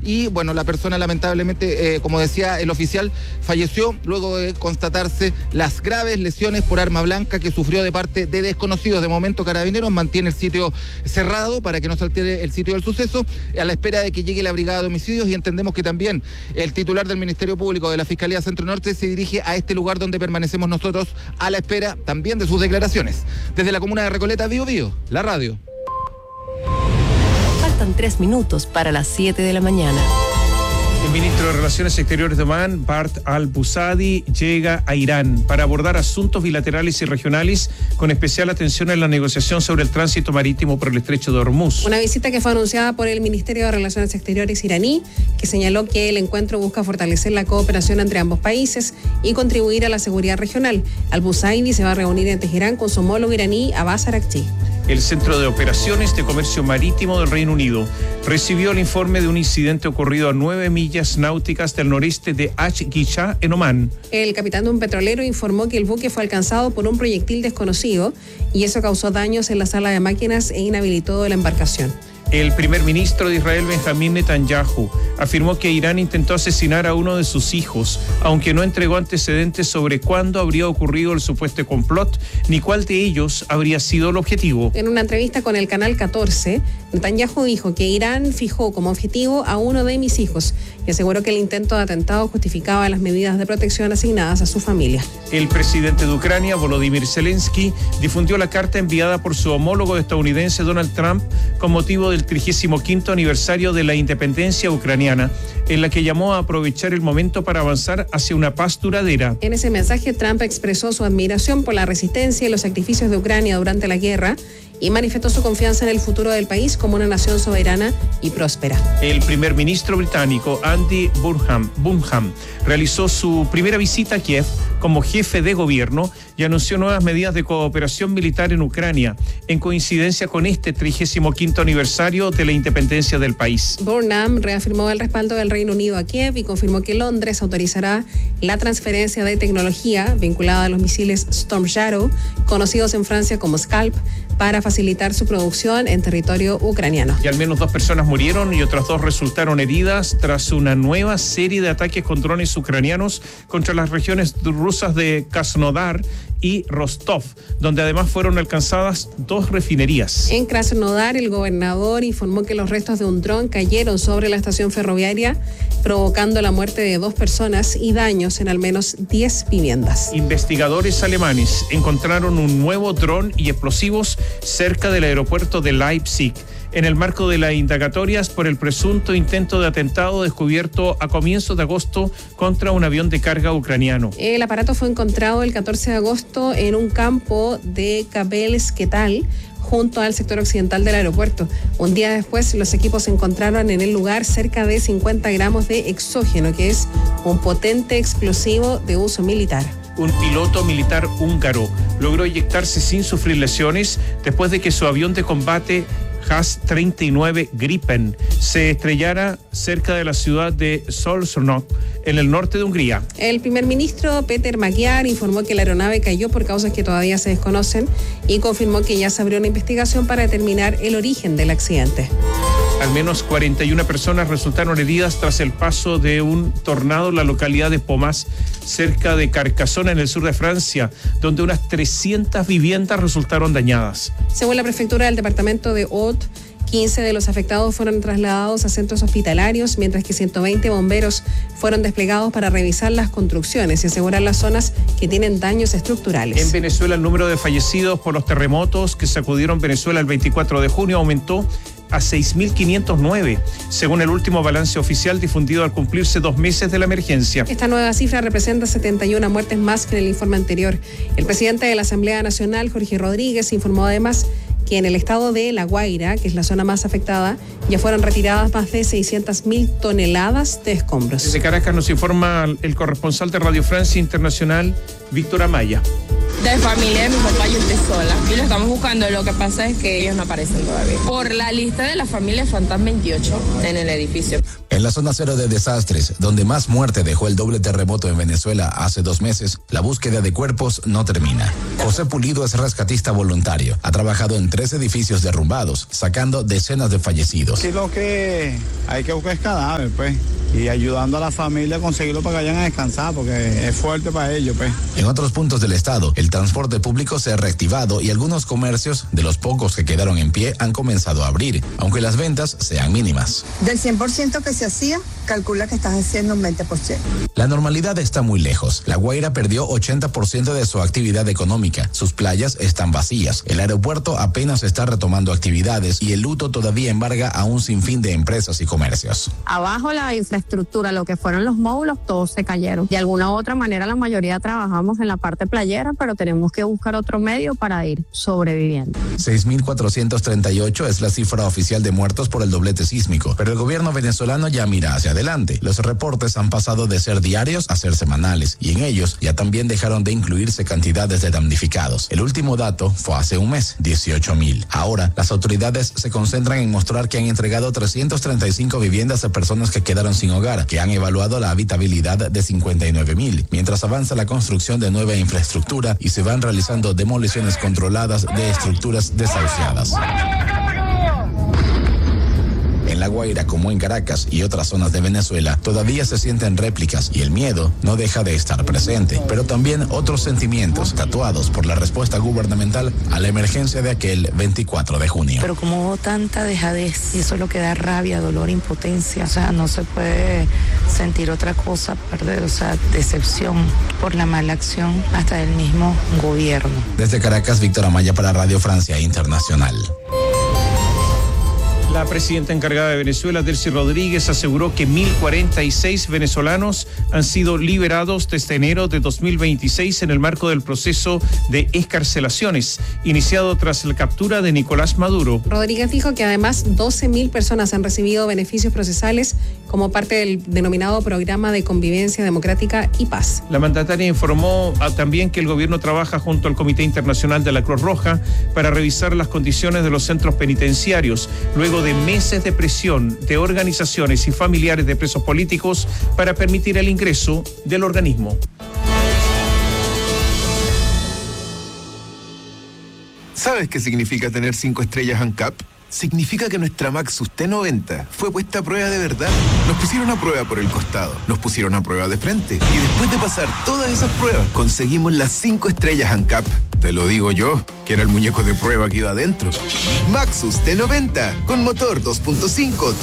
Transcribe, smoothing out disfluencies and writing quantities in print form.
y bueno, la persona lamentablemente, como decía el oficial, falleció luego de constatarse las graves lesiones por arma blanca que sufrió de parte de desconocidos. De momento Carabineros mantiene el sitio cerrado para que no se altere el sitio del suceso, a la espera de que llegue la brigada de homicidios, y entendemos que también el titular del Ministerio Público de la Fiscalía Centro Norte se dirige a este lugar donde permanecemos nosotros a la espera también de sus declaraciones. Desde la comuna de Recoleta, Bío Bío, la radio. Faltan 3 minutos para las 7 de la mañana. El ministro de Relaciones Exteriores de Omán, Bart al-Busadi, llega a Irán para abordar asuntos bilaterales y regionales, con especial atención en la negociación sobre el tránsito marítimo por el estrecho de Hormuz. Una visita que fue anunciada por el Ministerio de Relaciones Exteriores iraní, que señaló que el encuentro busca fortalecer la cooperación entre ambos países y contribuir a la seguridad regional. Al-Busadi se va a reunir en Teherán con su homólogo iraní, Abbas Araghchi. El Centro de Operaciones de Comercio Marítimo del Reino Unido recibió el informe de un incidente ocurrido a 9 millas náuticas del noreste de Ashgisha, en Omán. El capitán de un petrolero informó que el buque fue alcanzado por un proyectil desconocido y eso causó daños en la sala de máquinas e inhabilitó la embarcación. El primer ministro de Israel, Benjamín Netanyahu, afirmó que Irán intentó asesinar a uno de sus hijos, aunque no entregó antecedentes sobre cuándo habría ocurrido el supuesto complot, ni cuál de ellos habría sido el objetivo. En una entrevista con el Canal 14, Netanyahu dijo que Irán fijó como objetivo a uno de mis hijos y aseguró que el intento de atentado justificaba las medidas de protección asignadas a su familia. El presidente de Ucrania, Volodymyr Zelensky, difundió la carta enviada por su homólogo estadounidense Donald Trump con motivo del 35º aniversario de la independencia ucraniana, en la que llamó a aprovechar el momento para avanzar hacia una paz duradera. En ese mensaje, Trump expresó su admiración por la resistencia y los sacrificios de Ucrania durante la guerra y manifestó su confianza en el futuro del país como una nación soberana y próspera. El primer ministro británico, Andy Burnham, realizó su primera visita a Kiev como jefe de gobierno y anunció nuevas medidas de cooperación militar en Ucrania, en coincidencia con este 35º aniversario de la independencia del país. Burnham reafirmó el respaldo del Reino Unido a Kiev y confirmó que Londres autorizará la transferencia de tecnología vinculada a los misiles Storm Shadow, conocidos en Francia como Scalp, para facilitar su producción en territorio ucraniano. Y al menos 2 personas murieron y otras 2 resultaron heridas tras una nueva serie de ataques con drones ucranianos contra las regiones rusas de Krasnodar y Rostov, donde además fueron alcanzadas 2 refinerías. En Krasnodar, el gobernador informó que los restos de un dron cayeron sobre la estación ferroviaria, provocando la muerte de 2 personas y daños en al menos 10 viviendas. Investigadores alemanes encontraron un nuevo dron y explosivos cerca del aeropuerto de Leipzig, en el marco de las indagatorias por el presunto intento de atentado descubierto a comienzos de agosto contra un avión de carga ucraniano. El aparato fue encontrado el 14 de agosto en un campo de Kabelsk-Ketal, junto al sector occidental del aeropuerto. Un día después, los equipos encontraron en el lugar cerca de 50 gramos de exógeno, que es un potente explosivo de uso militar. Un piloto militar húngaro logró eyectarse sin sufrir lesiones después de que su avión de combate JAS-39 Gripen se estrellara cerca de la ciudad de Szolnok, en el norte de Hungría. El primer ministro Péter Magyar informó que la aeronave cayó por causas que todavía se desconocen y confirmó que ya se abrió una investigación para determinar el origen del accidente. Al menos 41 personas resultaron heridas tras el paso de un tornado en la localidad de Pomas, cerca de Carcassonne, en el sur de Francia, donde unas 300 viviendas resultaron dañadas. Según la prefectura del departamento de Haute, 15 de los afectados fueron trasladados a centros hospitalarios, mientras que 120 bomberos fueron desplegados para revisar las construcciones y asegurar las zonas que tienen daños estructurales. En Venezuela, el número de fallecidos por los terremotos que sacudieron Venezuela el 24 de junio aumentó a 6.509, según el último balance oficial difundido al cumplirse 2 meses de la emergencia. Esta nueva cifra representa 71 muertes más que en el informe anterior. El presidente de la Asamblea Nacional, Jorge Rodríguez, informó además que en el estado de La Guaira, que es la zona más afectada, ya fueron retiradas más de 600.000 toneladas de escombros. Desde Caracas nos informa el corresponsal de Radio Francia Internacional, Víctor Amaya. De familia de mi papá, yo estoy sola y lo estamos buscando. Lo que pasa es que ellos no aparecen todavía. Por la lista de la familia faltan 28 en el edificio. En la zona cero de desastres, donde más muerte dejó el doble terremoto en Venezuela hace 2 meses, la búsqueda de cuerpos no termina. José Pulido es rescatista voluntario. Ha trabajado en 3 edificios derrumbados, sacando decenas de fallecidos. Sí, lo que hay que buscar es cadáver, pues, y ayudando a la familia a conseguirlo para que vayan a descansar, porque es fuerte para ellos, pues. En otros puntos del estado, el transporte público se ha reactivado y algunos comercios, de los pocos que quedaron en pie, han comenzado a abrir, aunque las ventas sean mínimas. Del 100% que se hacía, calcula que estás haciendo un 20%. La normalidad está muy lejos. La Guaira perdió 80% de su actividad económica. Sus playas están vacías. El aeropuerto apenas está retomando actividades y el luto todavía embarga a un sinfín de empresas y comercios. Abajo la infraestructura, lo que fueron los módulos, todos se cayeron. De alguna u otra manera la mayoría trabajamos en la parte playera, pero tenemos que buscar otro medio para ir sobreviviendo. 6.438 es la cifra oficial de muertos por el doblete sísmico, pero el gobierno venezolano ya mira hacia adelante. Los reportes han pasado de ser diarios a ser semanales y en ellos ya también dejaron de incluirse cantidades de damnificados. El último dato fue hace un mes, 18.000. Ahora, las autoridades se concentran en mostrar que han entregado 335 viviendas a personas que quedaron sin hogar, que han evaluado la habitabilidad de 59.000, mientras avanza la construcción de nueva infraestructura y se van realizando demoliciones controladas de estructuras desahuciadas. En La Guaira, como en Caracas y otras zonas de Venezuela, todavía se sienten réplicas y el miedo no deja de estar presente, pero también otros sentimientos tatuados por la respuesta gubernamental a la emergencia de aquel 24 de junio. Pero como hubo tanta dejadez, y eso es lo que da rabia, dolor, impotencia, o sea, no se puede sentir otra cosa, perder, o sea, decepción por la mala acción hasta del mismo gobierno. Desde Caracas, Víctor Amaya para Radio Francia Internacional. La presidenta encargada de Venezuela, Delcy Rodríguez, aseguró que 1.046 venezolanos han sido liberados desde enero de 2026 en el marco del proceso de excarcelaciones, iniciado tras la captura de Nicolás Maduro. Rodríguez dijo que además 12.000 personas han recibido beneficios procesales como parte del denominado Programa de Convivencia Democrática y Paz. La mandataria informó también que el gobierno trabaja junto al Comité Internacional de la Cruz Roja para revisar las condiciones de los centros penitenciarios, luego de meses de presión de organizaciones y familiares de presos políticos para permitir el ingreso del organismo. ¿Sabes qué significa tener 5 estrellas ANCAP? Significa que nuestra Maxus T90 fue puesta a prueba de verdad. Nos pusieron a prueba por el costado, nos pusieron a prueba de frente y después de pasar todas esas pruebas conseguimos las 5 estrellas ANCAP. Te lo digo yo, que era el muñeco de prueba que iba adentro. Maxus T90 con motor 2.5